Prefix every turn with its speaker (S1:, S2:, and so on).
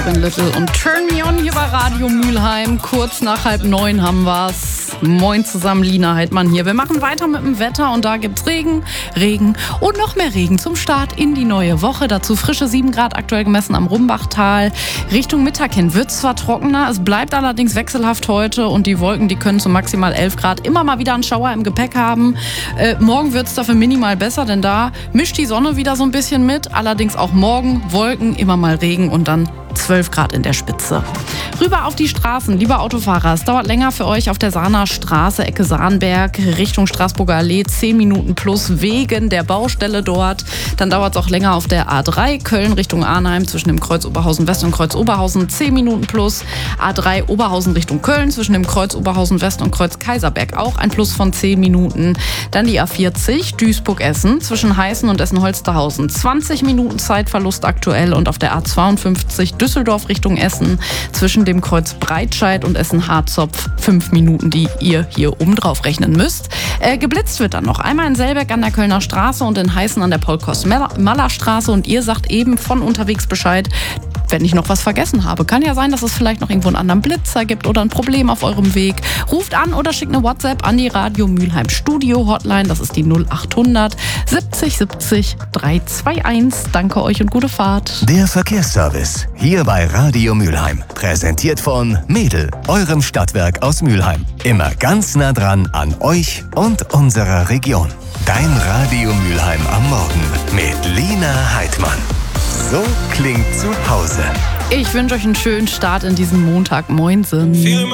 S1: Robin Little und Turn Me On hier bei Radio Mülheim. Kurz nach 8:30 haben wir's. Moin zusammen, Lina Heidmann hier. Wir machen weiter mit dem Wetter und da gibt's Regen und noch mehr Regen zum Start in die neue Woche. Dazu frische 7 Grad aktuell gemessen am Rumbachtal. Richtung Mittag hin wird's zwar trockener, es bleibt allerdings wechselhaft heute und die Wolken, die können zu maximal 11 Grad immer mal wieder einen Schauer im Gepäck haben. Morgen wird's dafür minimal besser, denn da mischt die Sonne wieder so ein bisschen mit. Allerdings auch morgen Wolken, immer mal Regen und dann 12 Grad in der Spitze. Rüber auf die Straßen, lieber Autofahrer. Es dauert länger für euch auf der Sahner Straße, Ecke Sahnberg, Richtung Straßburger Allee, 10 Minuten plus wegen der Baustelle dort. Dann dauert es auch länger auf der A3, Köln Richtung Arnheim, zwischen dem Kreuz Oberhausen West und Kreuz Oberhausen, 10 Minuten plus. A3 Oberhausen Richtung Köln, zwischen dem Kreuz Oberhausen West und Kreuz Kaiserberg, auch ein Plus von 10 Minuten. Dann die A40, Duisburg-Essen, zwischen Heißen und Essen-Holsterhausen, 20 Minuten Zeitverlust aktuell. Und auf der A52 Düsseldorf Richtung Essen, zwischen dem Kreuz Breitscheid und Essen-Harzopf, 5 Minuten, die ihr hier oben drauf rechnen müsst. Geblitzt wird dann noch einmal in Selbeck an der Kölner Straße und in Heißen an der Paul-Kost-Maller-Straße. Und ihr sagt eben von unterwegs Bescheid, wenn ich noch was vergessen habe. Kann ja sein, dass es vielleicht noch irgendwo einen anderen Blitzer gibt oder ein Problem auf eurem Weg. Ruft an oder schickt eine WhatsApp an die Radio Mülheim Studio Hotline. Das ist die 0800 70 70 321. Danke euch und gute Fahrt.
S2: Der Verkehrsservice hier bei Radio Mülheim. Präsentiert von Mädel, eurem Stadtwerk aus Mülheim. Immer ganz nah dran an euch und unserer Region. Dein Radio Mülheim am Morgen mit Lina Heidmann. So klingt zu Hause.
S1: Ich wünsche euch einen schönen Start in diesen Montag. Moinsen.